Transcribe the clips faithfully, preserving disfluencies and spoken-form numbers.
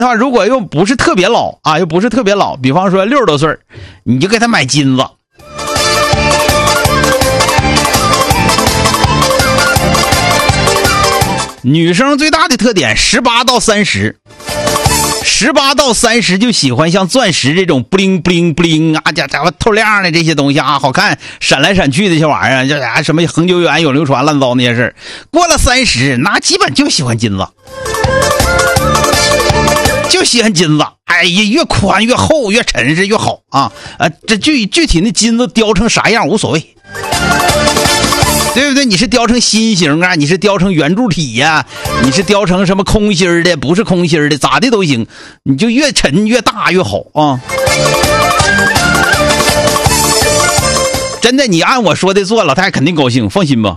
的话，如果又不是特别老啊，又不是特别老，比方说六十多岁，你就给他买金子。女生最大的特点，十八到三十，十八到三十就喜欢像钻石这种布灵布灵布灵啊，家家伙透亮的这些东西啊，好看，闪来闪去的这些玩意儿，叫啥什么恒久远、永流传、乱糟那些事儿。过了三十，那基本就喜欢金子，就喜欢金子。哎呀，越宽越厚越沉实越好啊！啊，这具具体那金子雕成啥样无所谓。对不对？你是雕成心形啊，你是雕成圆柱体呀、啊，你是雕成什么空心的，不是空心的，咋的都行，你就越沉越大越好啊！真的，你按我说的做，老太太肯定高兴，放心吧。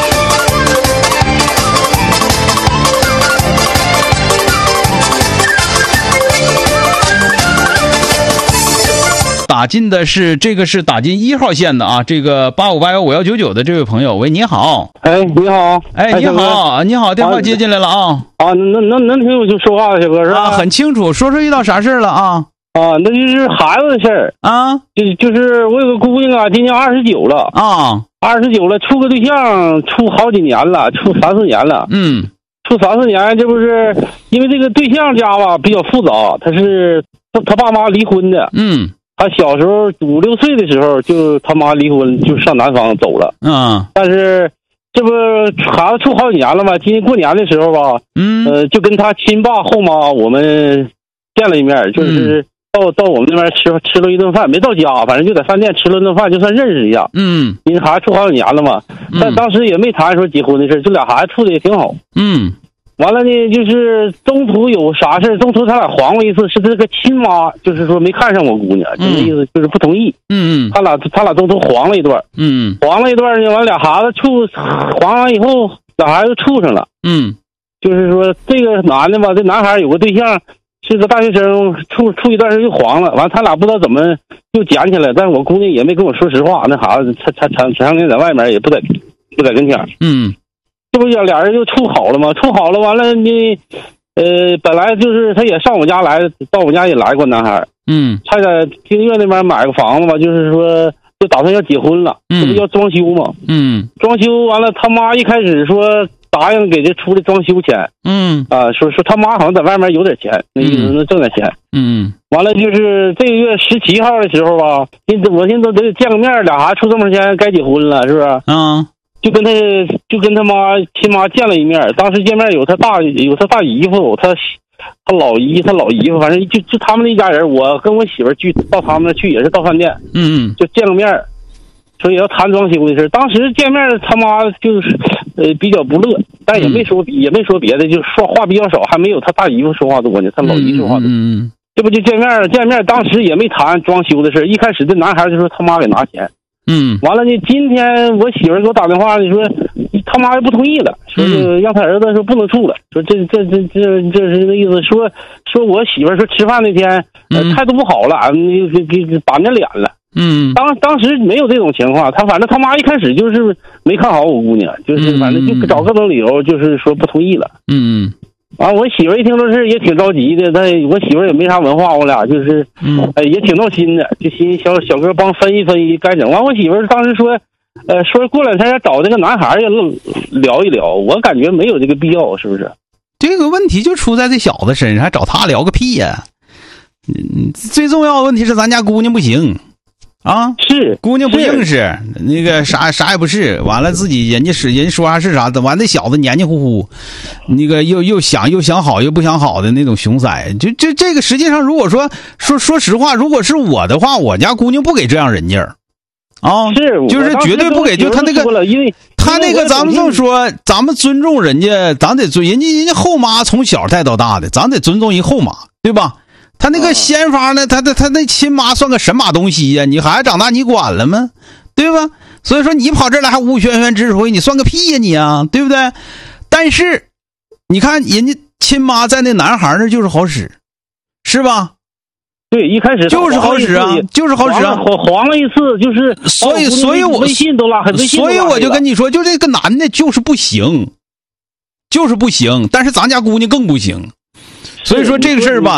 打进的是这个是打进一号线的啊，这个八五八幺五幺九九的这位朋友，喂，你好。 哎，你好。 哎，你好，你好，电话接进来了啊。 啊，能能能听我就说话的，小哥是吧？ 啊，很清楚，说说遇到啥事了啊？ 啊，那就是孩子的事儿啊， 就就是我有个姑娘啊，今年二十九了啊， 二十九了，处个对象处好几年了，处三四年了， 嗯， 处三四年，这不是因为这个对象家吧比较复杂，他是他他爸妈离婚的， 嗯。 他小时候五六岁的时候就他妈离婚，就上南方走了。 嗯， 但是这不孩子处好几年了嘛？今年过年的时候吧， 嗯， 呃，就跟他亲爸后妈我们见了一面，就是到、嗯、到我们那边吃吃了一顿饭，没到家，反正就在饭店吃了顿饭，就算认识一下。 嗯， 因为孩子处好几年了嘛， 嗯、 但当时也没谈说结婚的事，这俩孩子处的也挺好。 嗯。 完了呢，就是中途有啥事中途他俩黄过一次，是这个亲妈，就是说没看上我姑娘，就那意思就是不同意。 嗯嗯， 他俩他俩中途黄了一段， 嗯， 黄了一段呢，完俩孩子处黄完以后，俩孩子处上了。 嗯， 就是说这个男的吧，这男孩有个对象，是个大学生，处处一段时间就黄了，完他俩不知道怎么又捡起来，但是我姑娘也没跟我说实话，那孩子他他他常年在外面也不在不在跟前。嗯。这不俩俩人就处好了吗？处好了，完了呢，呃，本来就是他也上我家来，到我家也来过男孩，嗯，他在京悦那边买个房子嘛，就是说就打算要结婚了，这不要装修嘛，嗯，装修完了，他妈一开始说答应给这出的装修钱，嗯，啊，说说他妈好像在外面有点钱，那意思那挣点钱，嗯，完了就是这个月十七号的时候吧，我现在都得见个面，俩孩子处这么长时间该结婚了，是不是？嗯。就跟他就跟他妈亲妈见了一面，当时见面有他大有他大姨夫，他他老姨他老姨夫，反正就就他们那一家人，我跟我媳妇去到他们那去也是到饭店，嗯，就见个面，说也要谈装修的事。当时见面他妈就是呃比较不乐，但也没说、嗯、也没说别的，就说话比较少，还没有他大姨夫说话多呢，他老姨说话多。嗯嗯，这不就见面见面，当时也没谈装修的事，一开始这男孩就说他妈给拿钱。嗯，完了呢，今天我媳妇给我打电话，你说他妈不同意了，说让他儿子说不能处了，说这这这这这是那意思，说说我媳妇说吃饭那天呃态度不好了，你给给板着脸了。嗯，当当时没有这种情况，他反正他妈一开始就是没看好我姑娘，就是反正就找各种理由，就是说不同意了。嗯。完、啊，我媳妇一听这事也挺着急的，但我媳妇也没啥文化，我俩就是，嗯，哎，也挺闹心的，就寻思小小哥帮分析分析该整。完，我媳妇当时说，呃，说过两天要找这个男孩也聊一聊，我感觉没有这个必要，是不是？ 这个问题就出在这小子身上，还找他聊个屁呀！嗯，最重要的问题是咱家姑娘不行。啊， 是姑娘不硬实，那个啥啥也不是，完了自己人家是人家说啥是啥的，完那小子黏黏糊糊，那个又又想又想好又不想好的那种熊仔，就这这个实际上如果说说说实话，如果是我的话，我家姑娘不给这样人家啊， 是就是绝对不给，就他那个因为他那个咱们这么说，咱们尊重人家，咱得尊人家人家后妈从小带到大的，咱得尊重人后妈，对吧？他那个先发呢，他他他那亲妈算个神马东西呀、啊？你孩子长大你管了吗？对吧？所以说你跑这来还无轩轩指挥，你算个屁呀你啊，对不对？但是你看人家亲妈在那男孩那就是好使，是吧？ 对，一开始就是好使啊，就是好使啊， 黄黄了一次，就是所以所以我微信都拉黑， 所以我就跟你说，就这个男的就是不行，就是不行，但是咱家姑娘更不行。 所以说这个事儿吧。